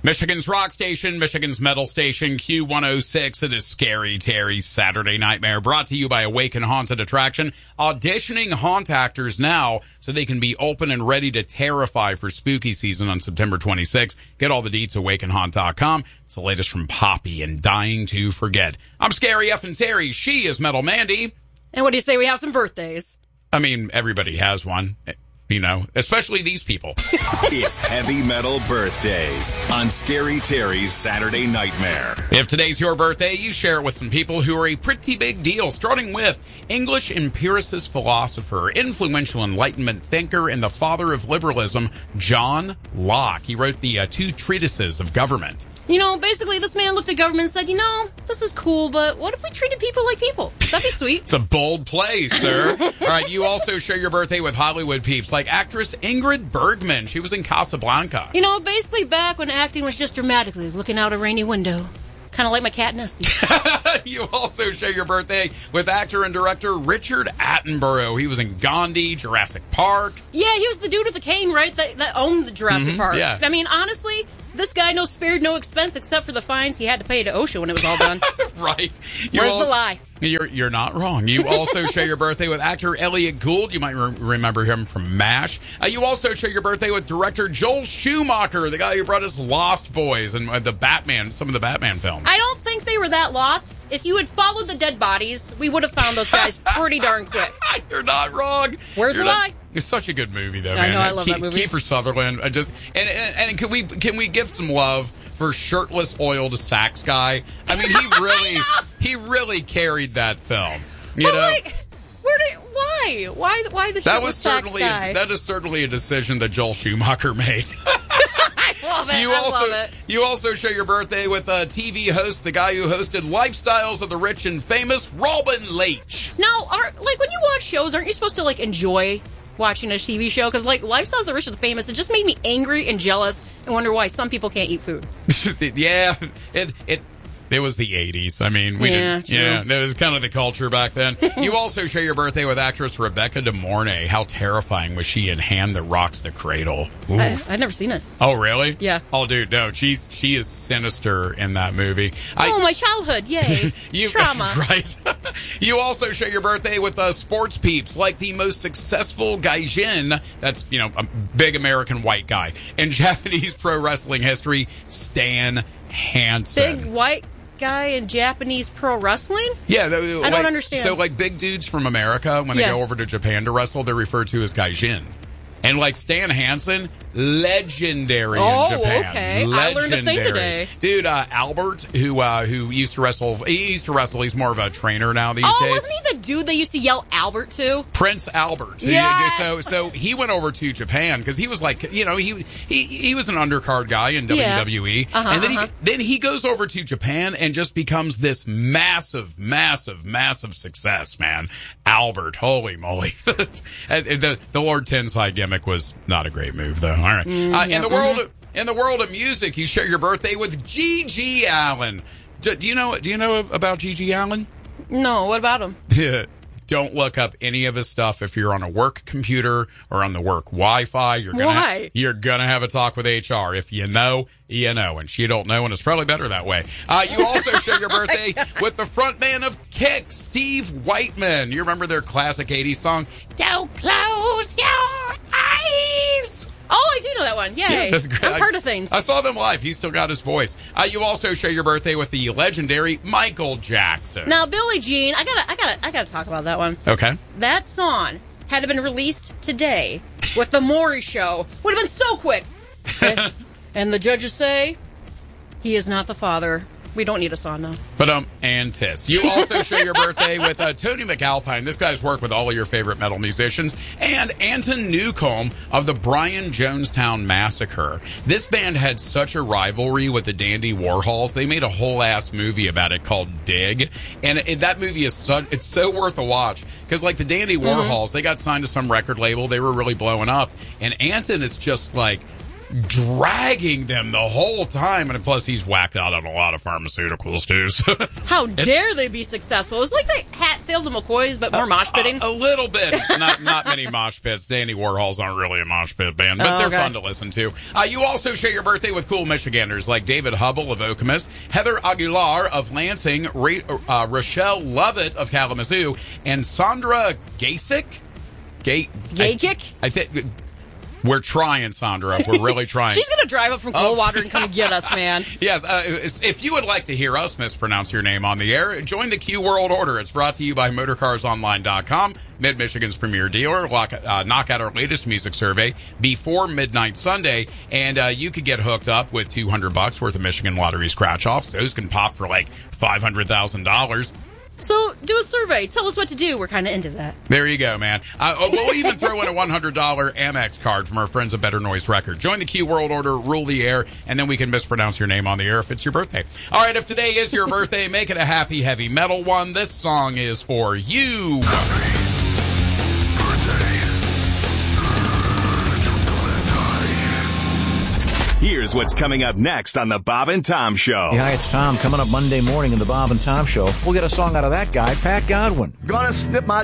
Michigan's rock station, Michigan's metal station, Q106. It is Scary Terry's Saturday Nightmare, brought to you by Awaken Haunted Attraction, auditioning haunt actors now so they can be open and ready to terrify for spooky season on September 26th. Get all the deets at awakenhaunt.com. It's the latest from Poppy and Dying to Forget. I'm Scary Effin' Terry. She is Metal Mandy. And what do you say we have some birthdays? I mean, everybody has one. You know, especially these people. It's Heavy Metal Birthdays on Scary Terry's Saturday Nightmare. If today's your birthday, you share it with some people who are a pretty big deal, starting with English empiricist philosopher, influential Enlightenment thinker, and the father of liberalism, John Locke. He wrote the two treatises of government. You know, basically, this man looked at government and said, you know, this is cool, but what if we treated people like people? That'd be sweet. It's a bold play, sir. All right, you also share your birthday with Hollywood peeps, like actress Ingrid Bergman. She was in Casablanca. You know, basically back when acting was just dramatically looking out a rainy window. Kind of like my cat Nessie. You also share your birthday with actor and director Richard Attenborough. He was in Gandhi, Jurassic Park. Yeah, he was the dude with the cane, right? That owned the Jurassic Park. Yeah. I mean, honestly, this guy no spared no expense except for the fines he had to pay to OSHA when it was all done. Right. Where's the lie? You're not wrong. You also share your birthday with actor Elliot Gould. You might remember him from MASH. You also share your birthday with director Joel Schumacher, the guy who brought us Lost Boys and some of the Batman films. I don't think they were that lost. If you had followed the dead bodies, we would have found those guys pretty darn quick. You're not wrong. Where's the lie? It's such a good movie, though, man. I know, I love that movie. Kiefer Sutherland. And can we give some love for shirtless oiled sax guy? I mean, he really carried that film. You know? Like, why the shirtless sax guy? That is certainly a decision that Joel Schumacher made. I love it. Love it. You also share your birthday with a TV host, the guy who hosted Lifestyles of the Rich and Famous, Robin Leach. Now, when you watch shows, aren't you supposed to enjoy watching a TV show? Because Lifestyles of the Rich and Famous, it just made me angry and jealous and wonder why some people can't eat food. Yeah, it was the 80s. I mean, that was kind of the culture back then. You also share your birthday with actress Rebecca De Mornay. How terrifying was she in Hand That Rocks the Cradle? I've never seen it. Oh, really? Yeah. Oh, dude, no. She is sinister in that movie. My childhood. Yay. Trauma. Right. You also share your birthday with sports peeps, like the most successful gaijin, that's, a big American white guy, in Japanese pro wrestling history, Stan Hansen. Big white guy in Japanese pro wrestling? Yeah. I don't understand. So, big dudes from America, when they go over to Japan to wrestle, they're referred to as gaijin. And Stan Hansen, legendary in Japan. Okay. I learned a thing today. Dude, Albert, who used to wrestle, he's more of a trainer now these days. Wasn't he the dude they used to yell Albert to? Prince Albert. Yeah. So he went over to Japan because he was he was an undercard guy in WWE. And then he goes over to Japan and just becomes this massive success, man. Albert, holy moly. The Lord Tensai gimmick was not a great move, though. All right. In the world of music, you share your birthday with G.G. Allin. Do you know about G.G. Allin? No. What about him? Don't look up any of his stuff if you're on a work computer or on the work Wi-Fi. You're gonna have a talk with HR. If you know, you know, and she don't know, and it's probably better that way. You also share your birthday with the frontman of Kick, Steve Whiteman. You remember their classic 80s song, Don't Close Your Eyes? Oh, I do know that one. Yay. Yeah, that's great. I'm part of things. I saw them live. He's still got his voice. You also share your birthday with the legendary Michael Jackson. Now, Billie Jean, I gotta talk about that one. Okay. That song had it been released today with the Maury Show, would have been so quick. And the judges say he is not the father. We don't need a song now. But and Tiss. You also share your birthday with Tony McAlpine. This guy's worked with all of your favorite metal musicians. And Anton Newcomb of the Brian Jonestown Massacre. This band had such a rivalry with the Dandy Warhols. They made a whole ass movie about it called Dig. And that movie is so worth a watch. Because the Dandy Warhols, they got signed to some record label. They were really blowing up. And Anton is just dragging them the whole time. And plus, he's whacked out on a lot of pharmaceuticals, too. So how dare they be successful? It's like they Hatfield and McCoy's, but more mosh pitting. A little bit. Not many mosh pits. Danny Warhol's aren't really a mosh pit band, but they're fun to listen to. You also share your birthday with cool Michiganders like David Hubble of Okemos, Heather Aguilar of Lansing, Rochelle Lovett of Kalamazoo, and Sandra Gasick. Gaykick? I think we're trying, Sandra. We're really trying. She's going to drive up from Coldwater and come get us, man. Yes. If you would like to hear us mispronounce your name on the air, join the Q World Order. It's brought to you by MotorCarsOnline.com, Mid-Michigan's premier dealer. Knock out our latest music survey before midnight Sunday, and you could get hooked up with $200 worth of Michigan Lottery scratch-offs. Those can pop for like $500,000. So do a survey. Tell us what to do. We're kind of into that. There you go, man. We'll even throw in a $100 Amex card from our friends at Better Noise Record. Join the Q World Order, rule the air, and then we can mispronounce your name on the air if it's your birthday. All right, if today is your birthday, make it a happy, heavy metal one. This song is for you. Here's what's coming up next on the Bob and Tom Show. Yeah, hi, it's Tom. Coming up Monday morning in the Bob and Tom Show, we'll get a song out of that guy, Pat Godwin. Gonna snip my